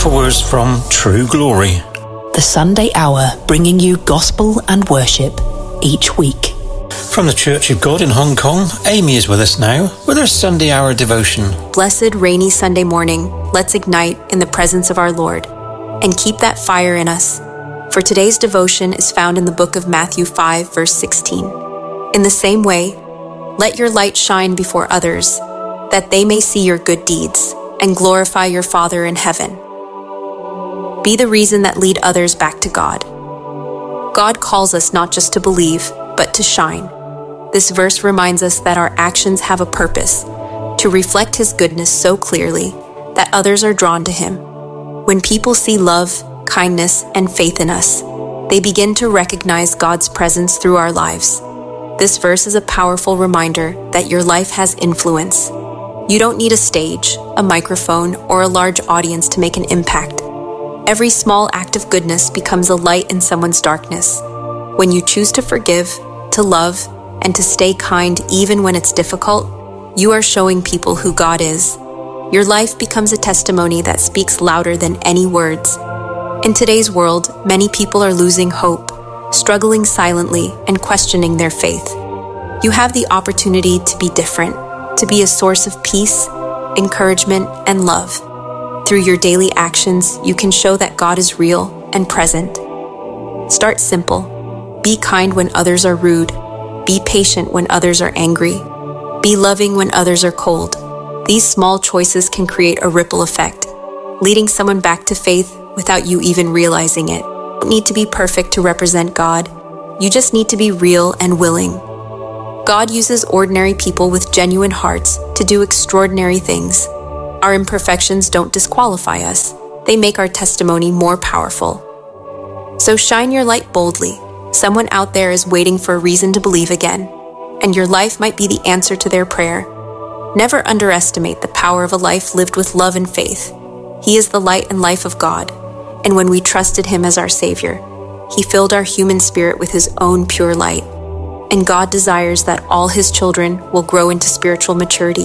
powerful words from True Glory. The Sunday Hour, bringing you gospel and worship each week. From the Church of God in Hong Kong, Amy is with us now with her Sunday Hour devotion. Blessed rainy Sunday morning, let's ignite in the presence of our Lord and keep that fire in us. For today's devotion is found in the book of Matthew 5, verse 16. In the same way, let your light shine before others, that they may see your good deeds and glorify your Father in heaven. Be the reason that lead others back to God. God calls us not just to believe, but to shine. This verse reminds us that our actions have a purpose, to reflect His goodness so clearly that others are drawn to Him. When people see love, kindness, and faith in us, they begin to recognize God's presence through our lives. This verse is a powerful reminder that your life has influence. You don't need a stage, a microphone, or a large audience to make an impact. Every small act of goodness becomes a light in someone's darkness. When you choose to forgive, to love, and to stay kind even when it's difficult, you are showing people who God is. Your life becomes a testimony that speaks louder than any words. In today's world, many people are losing hope, struggling silently, and questioning their faith. You have the opportunity to be different, to be a source of peace, encouragement, and love. Through your daily actions, you can show that God is real and present. Start simple. Be kind when others are rude. Be patient when others are angry. Be loving when others are cold. These small choices can create a ripple effect, leading someone back to faith without you even realizing it. You don't need to be perfect to represent God. You just need to be real and willing. God uses ordinary people with genuine hearts to do extraordinary things. Our imperfections don't disqualify us. They make our testimony more powerful. So shine your light boldly. Someone out there is waiting for a reason to believe again, and your life might be the answer to their prayer. Never underestimate the power of a life lived with love and faith. He is the light and life of God, and when we trusted Him as our Savior, He filled our human spirit with His own pure light. And God desires that all His children will grow into spiritual maturity.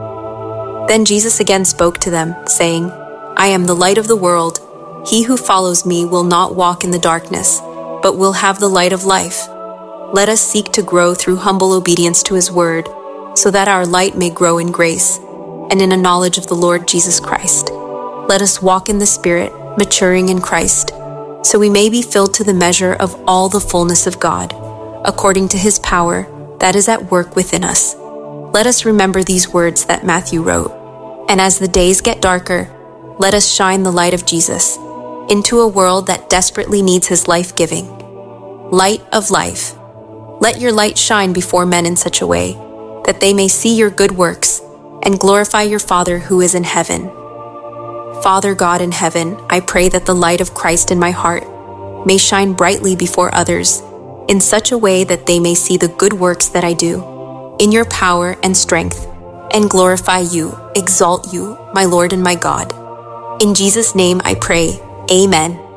Then Jesus again spoke to them, saying, I am the light of the world. He who follows me will not walk in the darkness, but will have the light of life. Let us seek to grow through humble obedience to His word, so that our light may grow in grace and in a knowledge of the Lord Jesus Christ. Let us walk in the Spirit, maturing in Christ, so we may be filled to the measure of all the fullness of God, according to His power that is at work within us. Let us remember these words that Matthew wrote. And as the days get darker, let us shine the light of Jesus into a world that desperately needs His life-giving. Light of life. Let your light shine before men in such a way that they may see your good works and glorify your Father who is in heaven. Father God in heaven, I pray that the light of Christ in my heart may shine brightly before others in such a way that they may see the good works that I do in your power and strength, and glorify you, exalt you, my Lord and my God. In Jesus' name I pray, Amen.